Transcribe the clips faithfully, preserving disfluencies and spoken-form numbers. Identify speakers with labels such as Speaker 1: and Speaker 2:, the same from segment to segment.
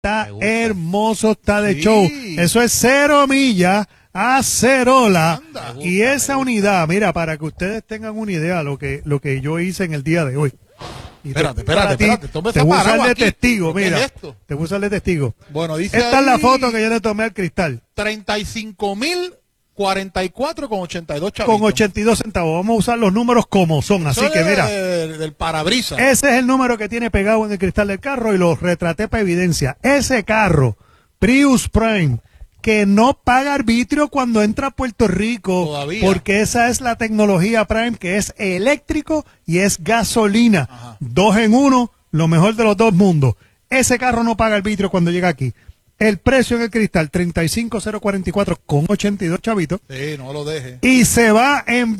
Speaker 1: Está hermoso, está de sí. show. Eso es cero millas a cerola. Gusta, y esa unidad, mira, para que ustedes tengan una idea lo que lo que yo hice en el día de hoy. Y
Speaker 2: espérate, te, espérate, ti, espérate.
Speaker 1: Te voy a usar de testigo, mira. Es esto? Te voy a usar de testigo.
Speaker 2: Bueno, dice
Speaker 1: Esta es la foto que yo le tomé al cristal.
Speaker 2: treinta y cinco mil cuarenta y cuatro con ochenta y dos chavitos.
Speaker 1: Con ochenta y dos centavos. Vamos a usar los números como son. Eso así que mira.
Speaker 2: Del, del parabrisas.
Speaker 1: Ese es el número que tiene pegado en el cristal del carro y lo retraté para evidencia. Ese carro, Prius Prime, que no paga arbitrio cuando entra a Puerto Rico. Todavía. Porque esa es la tecnología Prime, que es eléctrico y es gasolina. Ajá. Dos en uno, lo mejor de los dos mundos. Ese carro no paga arbitrio cuando llega aquí. El precio en el cristal, treinta y cinco mil cuarenta y cuatro con ochenta y dos chavitos.
Speaker 2: Sí, no lo deje.
Speaker 1: Y se va en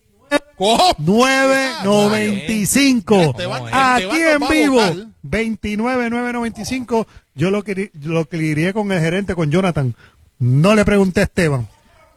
Speaker 1: veintinueve noventa y cinco. Aquí en vivo, veintinueve noventa y cinco. Yo lo que lo que iría con el gerente, con Jonathan. No le pregunté a Esteban.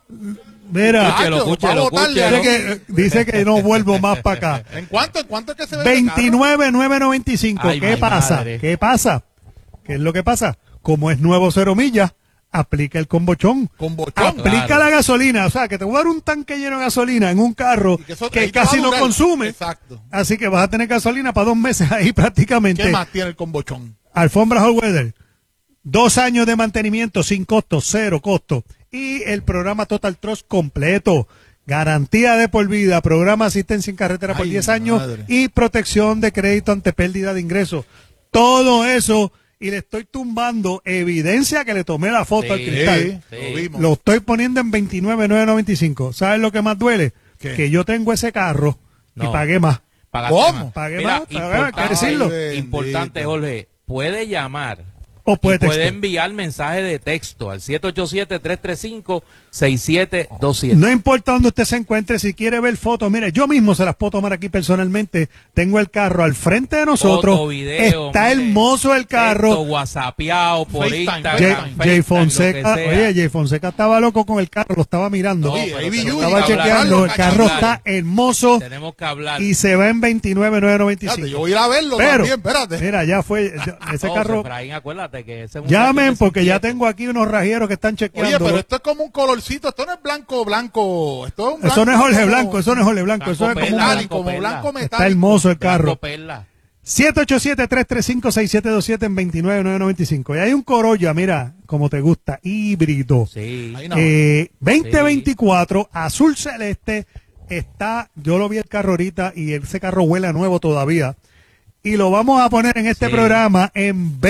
Speaker 1: Mira,
Speaker 2: escúchelo, escúchelo, escúchelo.
Speaker 1: Dice, que, dice que no vuelvo más para acá.
Speaker 2: ¿En cuánto, en cuánto es que se ve?
Speaker 1: veintinueve noventa y cinco. ¿Qué pasa? Madre. ¿Qué pasa? ¿Qué es lo que pasa? Como es nuevo cero millas, aplica el combochón.
Speaker 2: Combochón.
Speaker 1: Aplica
Speaker 2: claro.
Speaker 1: la gasolina. O sea, que te voy a dar un tanque lleno de gasolina en un carro que, eso, que casi no consume.
Speaker 2: Exacto.
Speaker 1: Así que vas a tener gasolina para dos meses ahí prácticamente.
Speaker 2: ¿Qué más tiene el combochón?
Speaker 1: Alfombra All Weather. Dos años de mantenimiento sin costo, cero costo. Y el programa Total Trust completo. Garantía de por vida, programa asistencia en carretera por Ay, diez años madre. Y protección de crédito ante pérdida de ingresos. Todo eso. Y le estoy tumbando evidencia que le tomé la foto sí, al cristal. Sí, lo, vimos. Lo estoy poniendo en veintinueve mil novecientos noventa y cinco. ¿Sabes lo que más duele? ¿Qué? Que yo tengo ese carro no. y pagué más.
Speaker 2: ¿Cómo?
Speaker 1: Más. Pagué
Speaker 3: Mira,
Speaker 1: más. Importante, hay que decirlo.
Speaker 3: Importante, Jorge. Puede llamar.
Speaker 1: O puede,
Speaker 3: puede enviar mensaje de texto al siete ocho siete, tres tres cinco, seis siete dos siete.
Speaker 1: No importa dónde usted se encuentre, si quiere ver fotos, mire, yo mismo se las puedo tomar aquí personalmente. Tengo el carro al frente de nosotros.
Speaker 3: Foto, video,
Speaker 1: está mire, hermoso el carro.
Speaker 3: Texto, whatsappeado por
Speaker 2: FaceTime,
Speaker 3: Instagram.
Speaker 1: Jay,
Speaker 3: FaceTime,
Speaker 1: Jay Fonseca, oye, Jay
Speaker 3: sea.
Speaker 1: Fonseca estaba loco con el carro, lo estaba mirando.
Speaker 3: No,
Speaker 1: sí,
Speaker 3: ahí
Speaker 1: vi yo, estaba chequeando, hablar, el carro está hermoso.
Speaker 3: Tenemos que hablar.
Speaker 1: Y se va en veintinueve mil novecientos noventa y cinco.
Speaker 2: Yo voy a ir a verlo
Speaker 1: Pero,
Speaker 2: también, espérate.
Speaker 1: Mira, ya fue, ese
Speaker 3: no,
Speaker 1: carro.
Speaker 3: Efraín, acuérdate que ese
Speaker 1: Llamen porque ya tengo aquí unos rajeros que están chequeando.
Speaker 2: Oye, pero esto es como un colorcito, esto no es blanco, blanco. Esto es un blanco.
Speaker 1: Eso no es Jorge
Speaker 2: como,
Speaker 1: Blanco, eso no es Jorge Blanco,
Speaker 3: blanco
Speaker 1: eso es
Speaker 3: perla,
Speaker 1: como,
Speaker 2: un
Speaker 1: blanco,
Speaker 2: como blanco metálico.
Speaker 1: Está hermoso el carro.
Speaker 3: Perla.
Speaker 1: siete ocho siete, tres tres cinco, seis siete dos siete en veintinueve mil novecientos noventa y cinco. Y hay un Corolla, mira, como te gusta, híbrido.
Speaker 3: Sí.
Speaker 1: Eh, veinte veinticuatro, sí. Azul celeste, está, yo lo vi el carro ahorita y ese carro huele a nuevo todavía. Y lo vamos a poner en este sí. programa en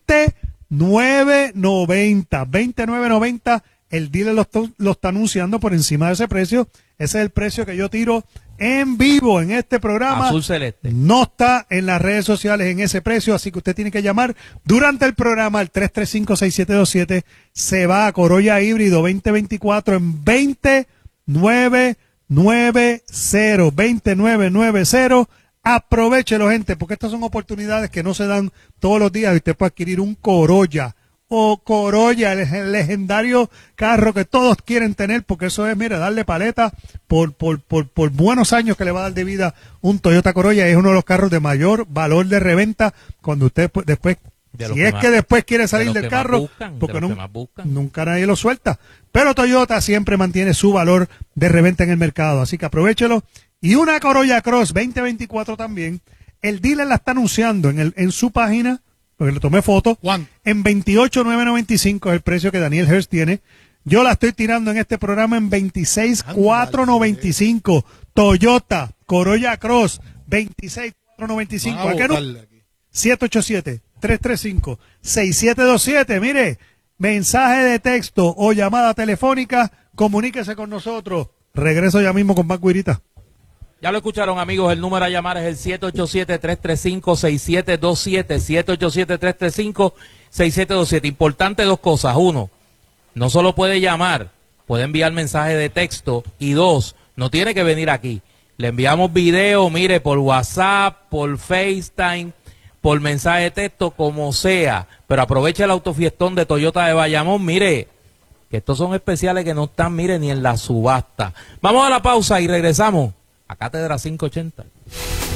Speaker 1: veintinueve noventa. veintinueve noventa, el dealer lo, lo está anunciando por encima de ese precio. Ese es el precio que yo tiro en vivo en este programa.
Speaker 3: Azul celeste.
Speaker 1: No está en las redes sociales en ese precio, así que usted tiene que llamar durante el programa al tres tres cinco, seis siete dos siete. Se va a Corolla híbrido veinte veinticuatro en veintinueve noventa. veintinueve noventa. Aprovechelo, gente, porque estas son oportunidades que no se dan todos los días y usted puede adquirir un Corolla o Corolla, el legendario carro que todos quieren tener, porque eso es, mire, darle paleta por, por, por, por buenos años que le va a dar de vida un Toyota Corolla. Es uno de los carros de mayor valor de reventa cuando usted después, de si es que, que después quiere salir de del carro, buscan, porque de no, nunca nadie lo suelta. Pero Toyota siempre mantiene su valor de reventa en el mercado, así que aprovechelo. Y una Corolla Cross veinte veinticuatro también, el dealer la está anunciando en, el, en su página, porque le tomé foto,
Speaker 2: Juan.
Speaker 1: En veintiocho mil novecientos noventa y cinco es el precio que Daniel Hertz tiene. Yo la estoy tirando en este programa en veintiséis mil cuatrocientos noventa y cinco. Toyota Corolla Cross, veintiséis mil cuatrocientos noventa y cinco. ¿A qué no? siete ocho siete, tres tres cinco, seis siete dos siete. Mire, mensaje de texto o llamada telefónica, comuníquese con nosotros. Regreso ya mismo con más Guirita.
Speaker 3: Ya lo escucharon, amigos, el número a llamar es el siete ocho siete, tres tres cinco, seis siete dos siete, siete ocho siete, tres tres cinco, seis siete dos siete. Importante dos cosas. Uno, no solo puede llamar, puede enviar mensaje de texto. Y dos, no tiene que venir aquí. Le enviamos video, mire, por WhatsApp, por FaceTime, por mensaje de texto, como sea. Pero aproveche el autofiestón de Toyota de Bayamón, mire, que estos son especiales que no están, mire, ni en la subasta. Vamos a la pausa y regresamos a Cátedra quinientos ochenta.